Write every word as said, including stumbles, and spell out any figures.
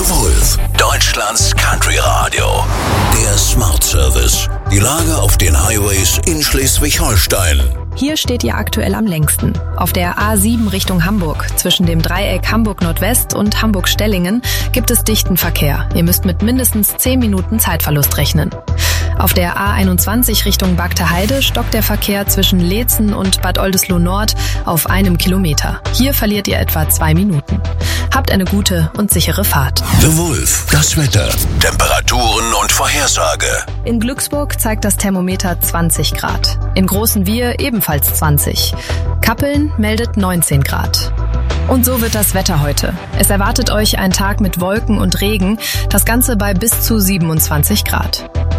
Wolf, Deutschlands Country Radio. Der Smart Service. Die Lage auf den Highways in Schleswig-Holstein. Hier steht ihr aktuell am längsten. Auf der A sieben Richtung Hamburg, zwischen dem Dreieck Hamburg-Nordwest und Hamburg-Stellingen, gibt es dichten Verkehr. Ihr müsst mit mindestens zehn Minuten Zeitverlust rechnen. Auf der A einundzwanzig Richtung Bagte-Heide stockt der Verkehr zwischen Leetzen und Bad Oldesloe Nord auf einem Kilometer. Hier verliert ihr etwa zwei Minuten. Habt eine gute und sichere Fahrt. The Wolf, das Wetter, Temperaturen und Vorhersage. In Glücksburg zeigt das Thermometer zwanzig Grad. In Großen Wir ebenfalls zwanzig. Kappeln meldet neunzehn Grad. Und so wird das Wetter heute. Es erwartet euch ein Tag mit Wolken und Regen, das Ganze bei bis zu siebenundzwanzig Grad.